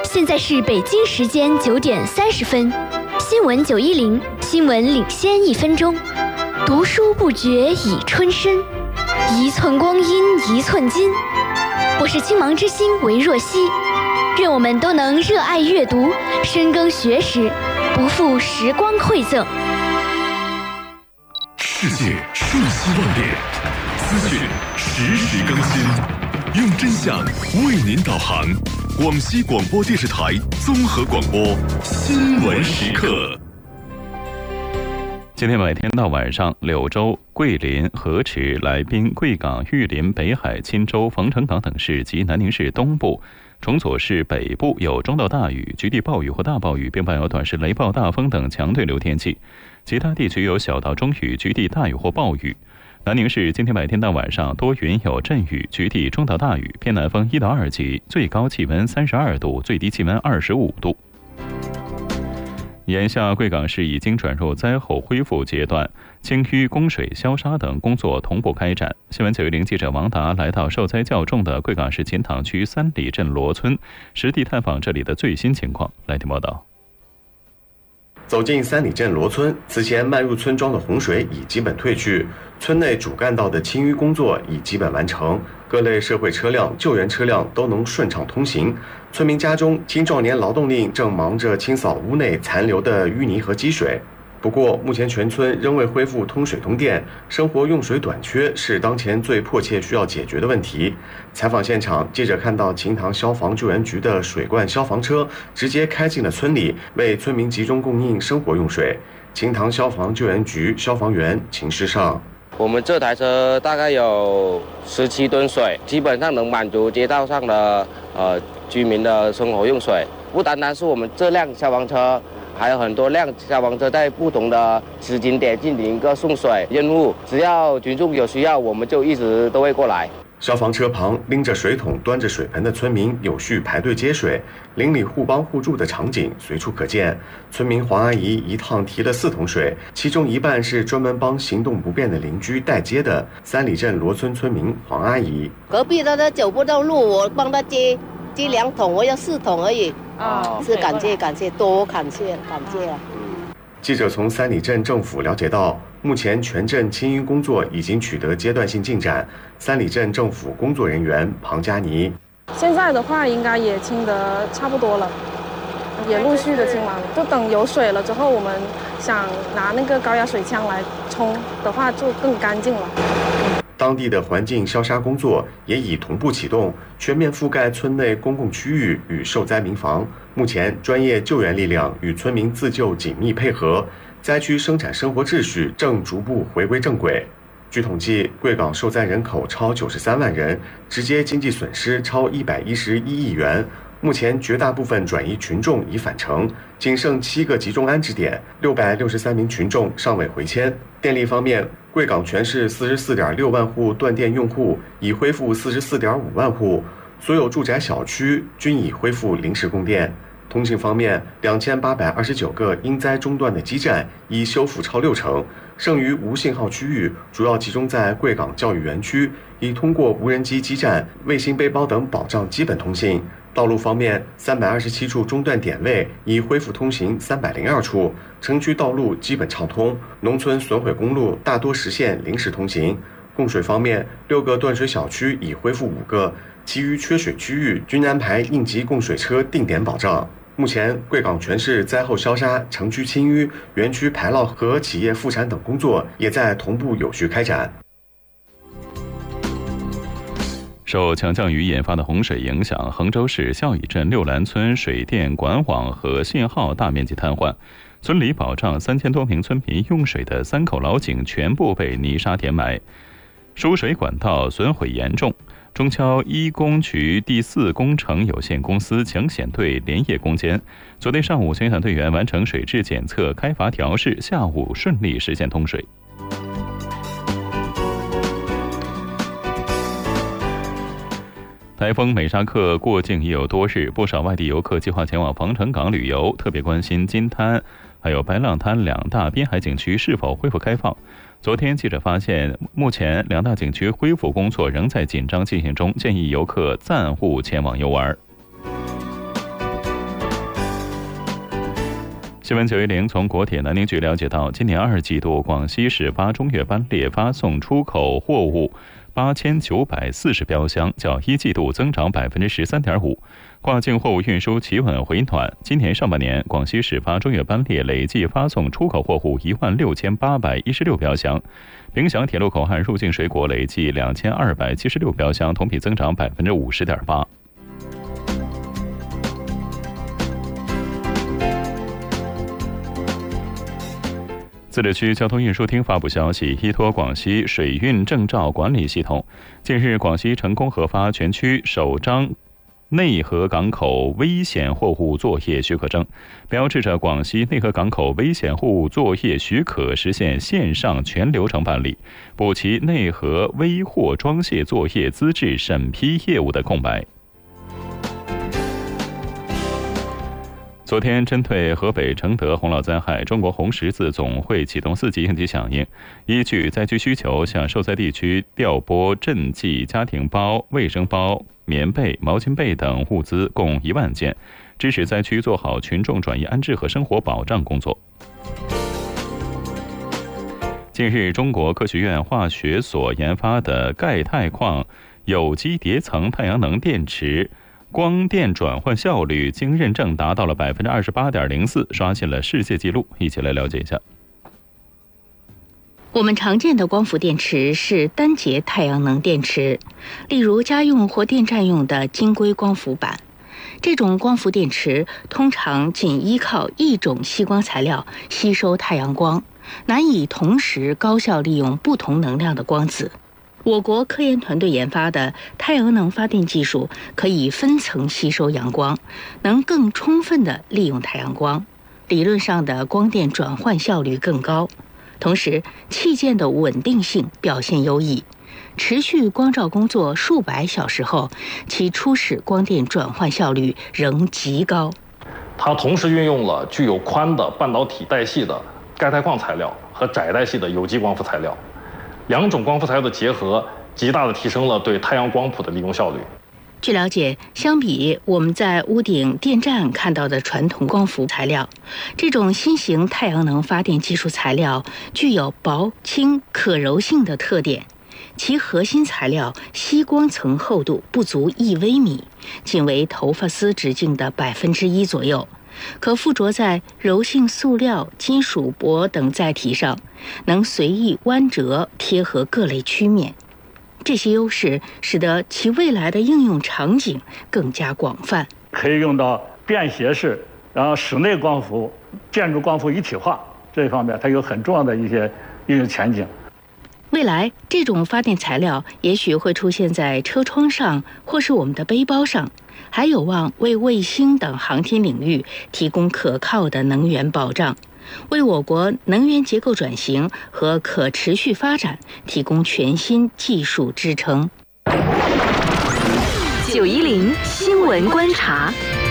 现在是北京时间9点30分，新闻910，新闻领先1分钟。读书不觉已春深，一寸光阴一寸金。我是青芒之星韦若曦，愿我们都能热爱阅读，深耕学识，不负时光馈赠。 世界瞬息万变，资讯实时更新，用真相为您导航。广西广播电视台综合广播新闻时刻。 今天每天到晚上，柳州、桂林、河池、来宾、贵港、玉林、北海、钦州、冯城港等市及南宁市东部、崇左市北部有中到大雨，局地暴雨或大暴雨，并伴有短时雷暴、大风等强对流天气。其他地区有小到中雨，局地大雨或暴雨。南宁市今天白天到晚上多云有阵雨，局地中到大雨，偏南风1到2级，最高气温32度，最低气温25度。眼下贵港市已经转入灾后恢复阶段，清淤、供水、消沙等工作同步开展。新闻910记者王达来到受灾较重的贵港市秦塘区三里镇罗村，实地探访这里的最新情况。来听报道。 走进三里镇罗村，此前漫入村庄的洪水已基本退去，村内主干道的清淤工作已基本完成，各类社会车辆、救援车辆都能顺畅通行。村民家中青壮年劳动力正忙着清扫屋内残留的淤泥和积水。不过，目前全村仍未恢复通水通电，生活用水短缺是当前最迫切需要解决的问题。采访现场，记者看到秦塘消防救援局的水罐消防车直接开进了村里，为村民集中供应生活用水。秦塘消防救援局消防员秦世上： 我们这台车大概有17吨水，基本上能满足街道上的居民的生活用水。不单单是我们这辆消防车，还有很多辆消防车在不同的时间点进行一个送水任务，只要群众有需要，我们就一直都会过来。 消防车旁拎着水桶、端着水盆的村民有序排队接水，邻里互帮互助的场景随处可见。村民黄阿姨一趟提了4桶水，其中一半是专门帮行动不便的邻居代接的。三里镇罗村村民黄阿姨： 隔壁的他走不到路，我帮他接2桶，我要4桶而已。是感谢，多感谢啊！ 记者从三里镇政府了解到，目前全镇清淤工作已经取得阶段性进展。三里镇政府工作人员庞佳妮： 现在的话应该也清得差不多了，也陆续的清完了，就等有水了之后，我们想拿那个高压水枪来冲的话，就更干净了。 当地的环境消沙工作也已同步启动，全面覆盖村内公共区域与受灾民房。目前，专业救援力量与村民自救紧密配合，灾区生产生活秩序正逐步回归正轨。据统计，贵港受灾人口超93万人，直接经济损失超111亿元。目前绝大部分转移群众已返程，仅剩7个集中安置点，663名群众尚未回迁。电力方面，贵港全市44.6万户断电用户已恢复44.5万户，所有住宅小区均已恢复临时供电。通信方面，2829个因灾中断的基站已修复超60%，剩余无信号区域主要集中在贵港教育园区，已通过无人机基站、卫星背包等保障基本通信。道路方面，327处中断点位已恢复通行302处，城区道路基本畅通，农村损毁公路大多实现临时通行。供水方面，6个断水小区已恢复5个，其余缺水区域均安排应急供水车定点保障。目前，贵港全市灾后消沙、城区清淤、园区排涝和企业复产等工作也在同步有序开展。 受强降雨引发的洪水影响，衡州市孝义镇六兰村水电管网和信号大面积瘫痪，村里保障3000多名村民用水的3口老井全部被泥沙填埋，输水管道损毁严重。中敲一工局第4工程有限公司抢险队连夜攻坚，昨天上午抢险队员完成水质检测、开阀调试，下午顺利实现通水。台风美沙克过境已有多日，不少外地游客计划前往防城港旅游，特别关心金滩还有白浪滩2大滨海景区是否恢复开放。昨天记者发现，目前2大景区恢复工作仍在紧张进行中，建议游客暂勿前往游玩。 新闻910从国铁南宁局了解到，今年2季度广西始发中越班列发送出口货物8940标箱，较1季度增长13.5%，跨境货物运输企稳回暖。今年上半年，广西始发中越班列累计发送出口货物16816标箱，凭祥铁路口岸入境水果累计2276标箱，同比增长50.8%。自治区交通运输厅发布消息，依托广西水运证照管理系统，近日广西成功核发全区首张内河港口危险货物作业许可证，标志着广西内河港口危险货物作业许可实现线上全流程办理，补齐内河危货装卸作业资质审批业务的空白。昨天，针对河北承德洪涝灾害，中国红十字总会启动4级应急响应，依据灾区需求，向受灾地区调拨赈济家庭包、卫生包、棉被、毛巾被等物资共1万件，支持灾区做好群众转移安置和生活保障工作。近日，中国科学院化学所研发的钙钛矿有机叠层太阳能电池光电转换效率经认证达到了28.04%，刷新了世界纪录。一起来了解一下。 我们常见的光伏电池是单节太阳能电池，例如家用或电站用的晶硅光伏板。这种光伏电池通常仅依靠一种吸光材料吸收太阳光，难以同时高效利用不同能量的光子。我国科研团队研发的太阳能发电技术可以分层吸收阳光，能更充分地利用太阳光，理论上的光电转换效率更高，同时器件的稳定性表现优异，持续光照工作数百小时后，其初始光电转换效率仍极高。 它同时运用了具有宽的半导体带系的钙钛矿材料和窄带系的有机光伏材料，两种光伏材料的结合，极大地提升了对太阳光谱的利用效率。 据了解，相比我们在屋顶电站看到的传统光伏材料，这种新型太阳能发电技术材料具有薄、轻、可柔性的特点。其核心材料吸光层厚度不足1微米，仅为头发丝直径的1%左右，可附着在柔性塑料、金属箔等载体上，能随意弯折贴合各类曲面。这些优势使得其未来的应用场景更加广泛， 可以用到便携式，然后室内光伏、建筑光伏一体化这一方面，它有很重要的一些应用前景。 未来，这种发电材料也许会出现在车窗上，或是我们的背包上，还有望为卫星等航天领域提供可靠的能源保障，为我国能源结构转型和可持续发展提供全新技术支撑。 910新闻观察。